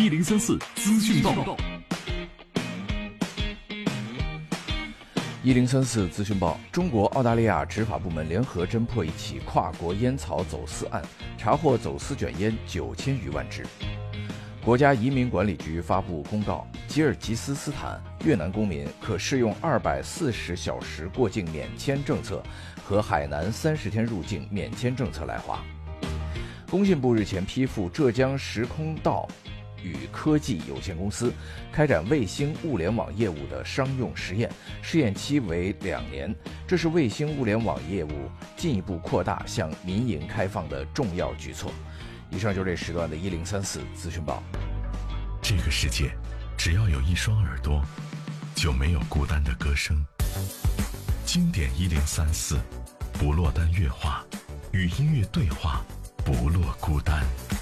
1034资讯报 ，1034资讯报，中国、澳大利亚执法部门联合侦破一起跨国烟草走私案，查获走私卷烟9000余万支。国家移民管理局发布公告，吉尔吉斯斯坦越南公民可适用240小时过境免签政策和海南30天入境免签政策来华。工信部日前批复浙江时空道与科技有限公司开展卫星物联网业务的商用实验，试验期为2年。这是卫星物联网业务进一步扩大向民营开放的重要举措。以上就是这时段的1034资讯报。 这个世界，只要有一双耳朵，就没有孤单的歌声。经典1034，不落单乐话，与音乐对话，不落孤单。